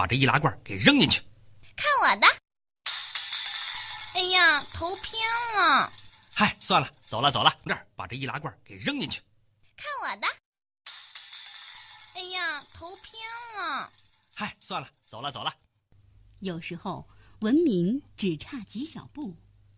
把这易拉罐给扔进去。 看我的！哎呀，头偏了。 嗨，算了，走了。这儿把这易拉罐给扔进去。 看我的！哎呀，头偏了。 嗨，算了，走了。 有时候文明只差几小步。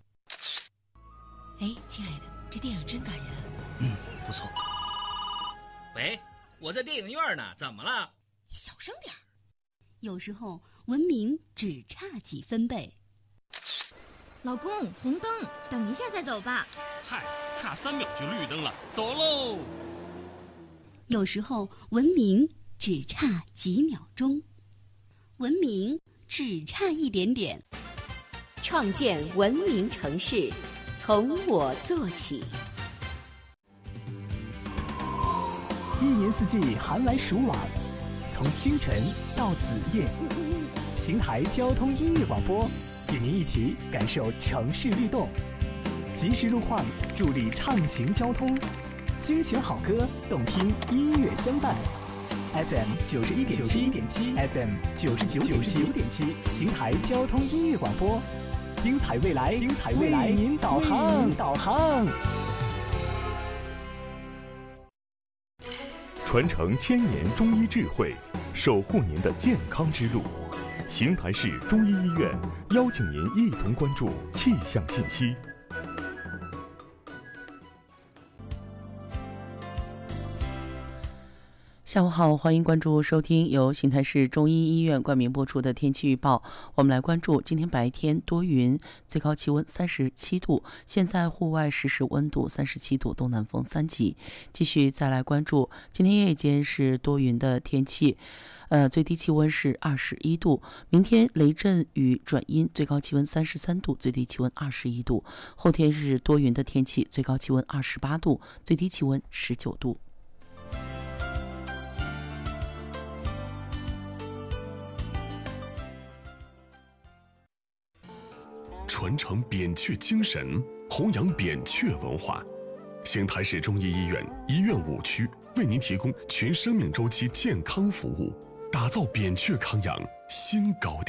哎，亲爱的，这电影真感人。 不错。 喂，我在电影院呢，怎么了？ 你小声点儿。 有时候文明只差几分贝。 老公，红灯，等一下再走吧。 嗨，差3秒就绿灯了，走喽。 有时候文明只差几秒钟，文明只差一点点。 创建文明城市，从我做起。 一年四季寒来暑往，从清晨到子夜，邢台交通音乐广播与您一起感受城市律动，及时路况助力畅行交通，精选好歌，动听音乐相伴。FM 91.7 FM 99.7，邢台交通音乐广播，精彩未来，为您导航。 传承1000年中医智慧，守护您的健康之路。邢台市中医医院邀请您一同关注气象信息。 下午好，欢迎关注收听由邢台市中医医院冠名播出的天气预报。我们来关注今天白天多云，最高气温37度，现在户外实时温度37度，东南风3级。继续再来关注今天夜间是多云的天气，最低气温是21度。明天雷阵雨转阴，最高气温33度，最低气温21度。后天是多云的天气，最高气温28度，最低气温19度。 传承扁鹊精神，弘扬扁鹊文化。邢台市中医医院医院5区为您提供全生命周期健康服务，打造扁鹊康养新高点。